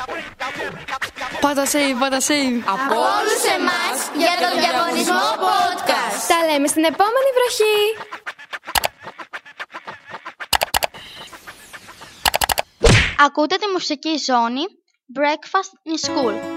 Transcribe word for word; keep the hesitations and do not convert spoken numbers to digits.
Πάτα save, πάτα save. Από όλους εμάς για τον Διαγωνισμό Podcast. Τα λέμε στην επόμενη βροχή. Ακούτε τη μουσική ζώνη Breakfast in School.